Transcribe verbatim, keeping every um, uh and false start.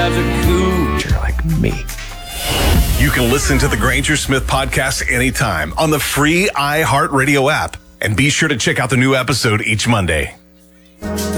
drives a cougar like me. You can listen to the Granger Smith podcast anytime on the free iHeartRadio app. And be sure to check out the new episode each Monday.